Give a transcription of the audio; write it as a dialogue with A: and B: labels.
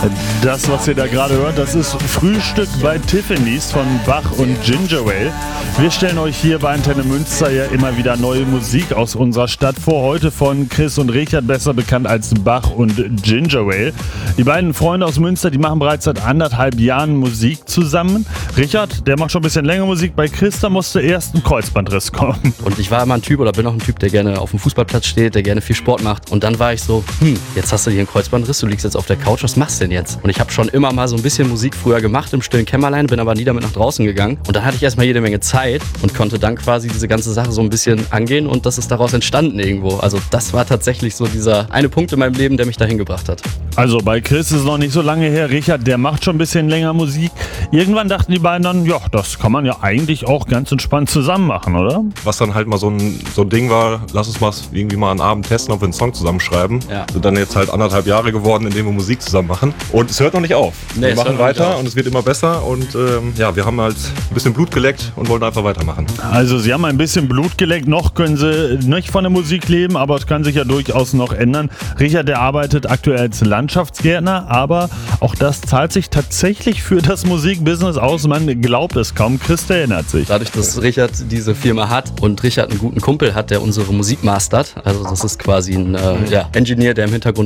A: Das, was ihr da gerade hört, das ist Frühstück bei Tiffany's von Bach und Ginger Ale. Wir stellen euch hier bei Antenne Münster ja immer wieder neue Musik aus unserer Stadt vor. Heute von Chris und Richard, besser bekannt als Bach und Ginger Ale. Die beiden Freunde aus Münster, die machen bereits seit 1,5 Jahren Musik zusammen. Richard, der macht schon ein bisschen länger Musik. Bei Chris, da musste erst ein Kreuzbandriss kommen.
B: Und ich war immer ein Typ oder bin auch ein Typ, der gerne auf dem Fußballplatz steht, der gerne viel Sport macht. Und dann war ich so, jetzt hast du hier einen Kreuzbandriss, du liegst jetzt auf der Couch, was machst du denn jetzt? Und ich habe schon immer mal so ein bisschen Musik früher gemacht im stillen Kämmerlein, bin aber nie damit nach draußen gegangen. Und dann hatte ich erstmal jede Menge Zeit und konnte dann quasi diese ganze Sache so ein bisschen angehen und das ist daraus entstanden irgendwo. Also das war tatsächlich so dieser eine Punkt in meinem Leben, der mich dahin gebracht hat.
A: Also bei Chris ist es noch nicht so lange her. Richard, der macht schon ein bisschen länger Musik. Irgendwann dachten die beiden dann, ja, das kann man ja eigentlich auch ganz entspannt zusammen machen, oder?
C: Was dann halt mal so ein Ding war, lass uns mal irgendwie mal einen Abend testen, ob wir einen Song zusammenschreiben.
B: Ja.
C: Sind dann jetzt halt 1,5 Jahre geworden, in denen wir Musik zusammen machen. Und es hört noch nicht auf.
B: Nee,
C: wir machen weiter und es wird immer besser. Und wir haben halt ein bisschen Blut geleckt und wollen einfach weitermachen.
A: Also sie haben ein bisschen Blut geleckt. Noch können sie nicht von der Musik leben, aber es kann sich ja durchaus noch ändern. Richard, der arbeitet aktuell als Landschaftsgärtner, aber auch das zahlt sich tatsächlich für das Musikbusiness aus. Man glaubt es kaum. Chris, der erinnert sich.
B: Dadurch, dass Richard diese Firma hat und Richard einen guten Kumpel hat, der unsere Musik mastert, also das ist quasi ein Engineer, der im Hintergrund